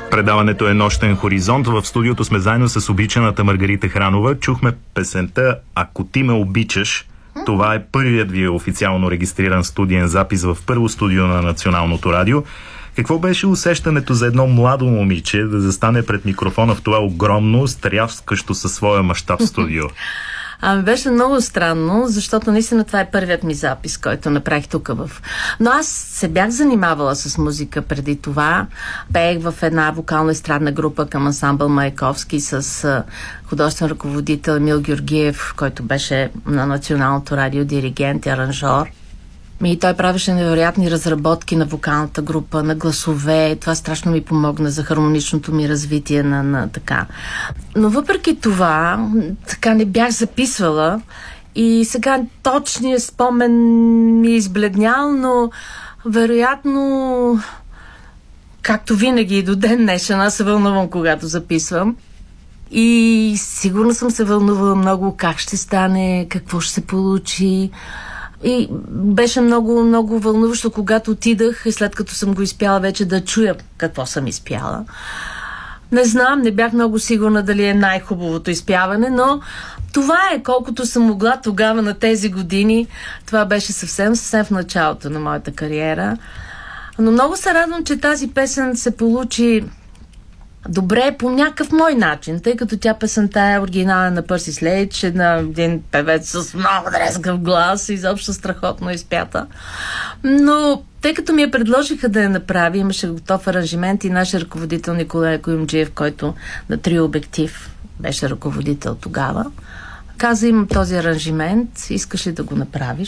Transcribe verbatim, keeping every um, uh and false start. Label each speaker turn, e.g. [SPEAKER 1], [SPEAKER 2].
[SPEAKER 1] Предаването е Нощен хоризонт. В студиото сме заедно с обичаната Маргарита Хранова. Чухме песента "Ако ти ме обичаш". Това е първият ви официално регистриран студиен запис в първо студио на Националното радио. Какво беше усещането за едно младо момиче да застане пред микрофона в това огромно, стряскащо със своя мащаб студио?
[SPEAKER 2] Ами беше много странно, защото наистина това е първият ми запис, който направих тук в... Но аз се бях занимавала с музика преди това. Пеех в една вокално-естрадна група към ансамбъл Маяковски с художествен ръководител Емил Георгиев, който беше на Националното радио диригент и аранжор. И той правеше невероятни разработки на вокалната група, на гласове. Това страшно ми помогна за хармоничното ми развитие на, на така. Но въпреки това, така не бях записвала и сега точният спомен ми е избледнял, но вероятно, както винаги и до ден днешен, аз се вълнувам, когато записвам. И сигурно съм се вълнувала много как ще стане, какво ще се получи. И беше много, много вълнуващо, когато отидах и след като съм го изпяла вече да чуя какво съм изпяла. Не знам, не бях много сигурна дали е най-хубавото изпяване, но това е, колкото съм могла тогава на тези години. Това беше съвсем, съвсем в началото на моята кариера. Но много се радвам, че тази песен се получи добре по някакъв мой начин, тъй като тя песента е оригинална на Пърси Слейдж, една един певец с много дрезгав глас, изобщо страхотно изпята. Но тъй като ми я предложиха да я направи, имаше готов аранжимент и нашия ръководител Николай Коюмджиев, който на Трио Обектив беше ръководител тогава, каза: имам този аранжимент, искаш ли да го направиш?